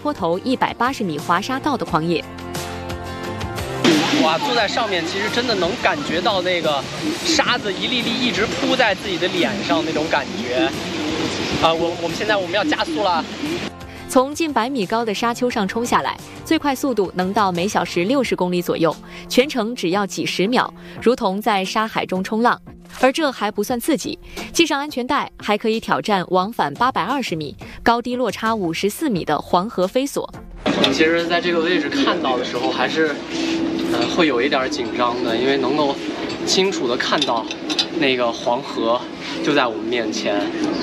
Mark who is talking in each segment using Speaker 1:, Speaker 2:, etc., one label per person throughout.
Speaker 1: 坡头180米滑沙道的狂野。
Speaker 2: 哇，坐在上面其实真的能感觉到那个沙子一粒粒一直扑在自己的脸上那种感觉。我们要加速了。
Speaker 1: 从近100米高的沙丘上冲下来，最快速度能到每小时60公里左右，全程只要几十秒，如同在沙海中冲浪。而这还不算刺激，系上安全带还可以挑战往返820米、高低落差54米的黄河飞索。
Speaker 2: 其实在这个位置看到的时候，还是会有一点紧张的，因为能够清楚地看到那个黄河就在我们面前。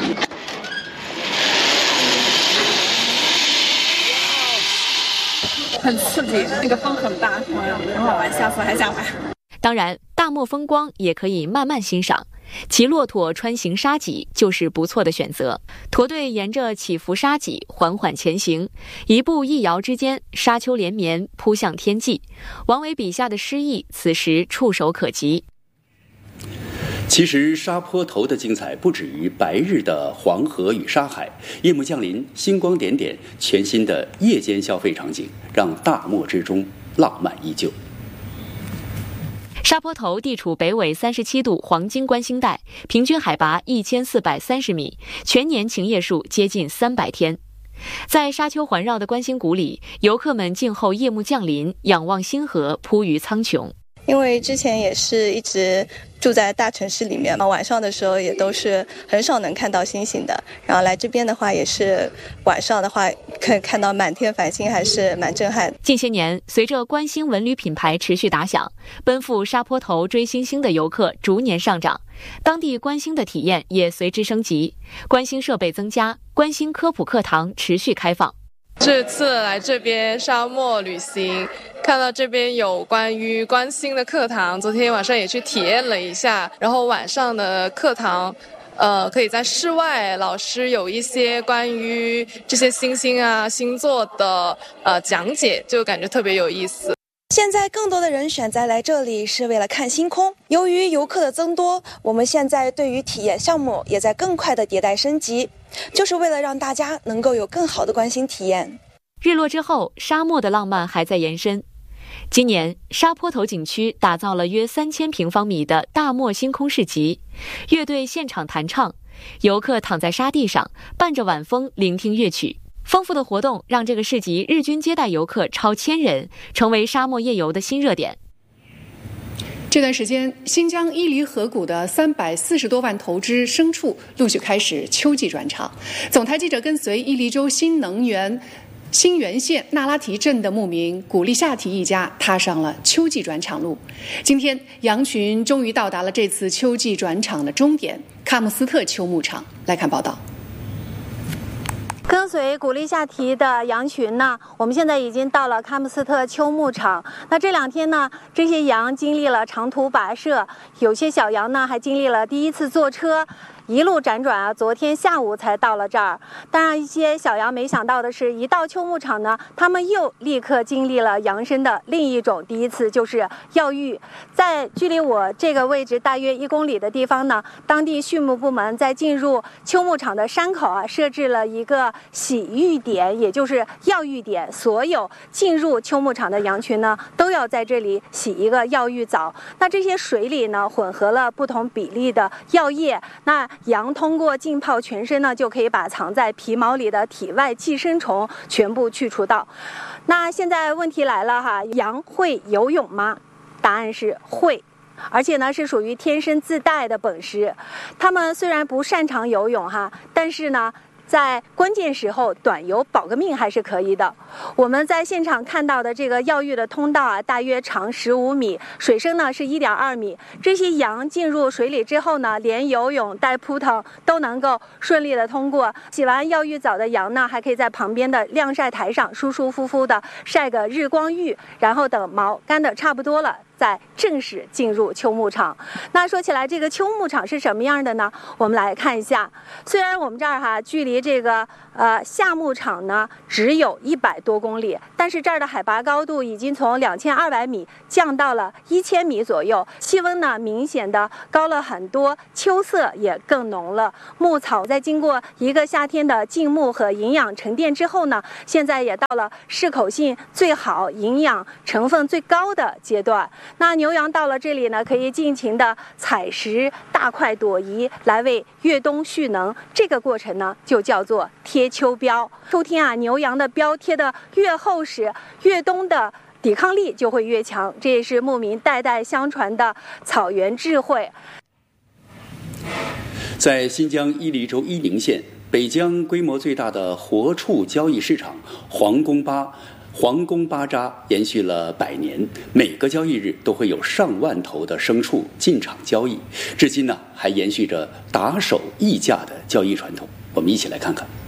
Speaker 3: 很刺激，那个风很大，很好玩，下次还想来。
Speaker 1: 当然，大漠风光也可以慢慢欣赏，骑骆驼穿行沙脊就是不错的选择。驼队沿着起伏沙脊缓缓前行，一步一摇之间，沙丘连绵，扑向天际。王维笔下的诗意，此时触手可及。
Speaker 4: 其实沙坡头的精彩不止于白日的黄河与沙海，夜幕降临，星光点点，全新的夜间消费场景让大漠之中浪漫依旧。
Speaker 1: 沙坡头地处北纬37度黄金观星带，平均海拔1430米，全年晴夜数接近300天。在沙丘环绕的观星谷里，游客们静候夜幕降临，仰望星河铺于苍穹。
Speaker 5: 因为之前也是一直住在大城市里面嘛，晚上的时候也都是很少能看到星星的。然后来这边的话，也是晚上的话可以看到满天繁星，还是蛮震撼的。
Speaker 1: 近些年，随着观星文旅品牌持续打响，奔赴沙坡头追星星的游客逐年上涨，当地观星的体验也随之升级，观星设备增加，观星科普课堂持续开放。
Speaker 6: 这次来这边沙漠旅行，看到这边有关于观星的课堂，昨天晚上也去体验了一下。然后晚上的课堂，可以在室外，老师有一些关于这些星星啊、星座的讲解，就感觉特别有意思。
Speaker 5: 现在更多的人选择来这里是为了看星空。由于游客的增多，我们现在对于体验项目也在更快的迭代升级，就是为了让大家能够有更好的观星体验。
Speaker 1: 日落之后，沙漠的浪漫还在延伸。今年，沙坡头景区打造了约3000平方米的大漠星空市集，乐队现场弹唱，游客躺在沙地上，伴着晚风聆听乐曲。丰富的活动让这个市集日均接待游客超1000人，成为沙漠夜游的新热点。
Speaker 7: 这段时间，新疆伊犁河谷的340多万头只牲畜陆续开始秋季转场。总台记者跟随伊犁州新源县那拉提镇的牧民古力夏提一家踏上了秋季转场路。今天，羊群终于到达了这次秋季转场的终点——喀木斯特秋牧场。来看报道。
Speaker 8: 跟随古力夏提的羊群呢，我们现在已经到了喀木斯特秋牧场。那这2天呢，这些羊经历了长途跋涉，有些小羊呢还经历了第一次坐车，一路辗转啊，昨天下午才到了这儿。当然，一些小羊没想到的是，一到秋牧场呢，他们又立刻经历了羊生的另一种第一次，就是药浴。在距离我这个位置大约1公里的地方呢，当地畜牧部门在进入秋牧场的山口啊，设置了一个洗浴点，也就是药浴点。所有进入秋牧场的羊群呢，都要在这里洗一个药浴澡。那这些水里呢，混合了不同比例的药液。那羊通过浸泡全身呢，就可以把藏在皮毛里的体外寄生虫全部去除到。那现在问题来了哈，羊会游泳吗？答案是会。而且呢，是属于天生自带的本事。它们虽然不擅长游泳哈，但是呢，在关键时候短游保个命还是可以的。我们在现场看到的这个药浴的通道啊，大约长15米，水深呢是1.2米。这些羊进入水里之后呢，连游泳带扑腾都能够顺利的通过。洗完药浴澡的羊呢，还可以在旁边的晾晒台上舒舒服服的晒个日光浴，然后等毛干的差不多了， 再正式进入秋牧场。那说起来，这个秋牧场是什么样的呢？我们来看一下。虽然我们这儿距离这个夏牧场呢只有100多公里，但是这儿的海拔高度已经从2200米降到了1000米左右，气温呢明显的高了很多，秋色也更浓了。牧草在经过一个夏天的浸牧和营养沉淀之后呢，现在也到了适口性最好、营养成分最高的阶段。那牛羊到了这里呢，可以尽情的采食，大快朵颐，来为越冬蓄能。这个过程呢，就叫做贴秋膘。秋天牛羊的膘贴得越厚实，越冬的抵抗力就会越强，这也是牧民代代相传的草原智慧。
Speaker 4: 在新疆伊犁州伊宁县，北疆规模最大的活畜交易市场皇宫巴扎延续了100年，每个交易日都会有上万头的牲畜进场交易，至今呢还延续着打手议价的交易传统。我们一起来看看。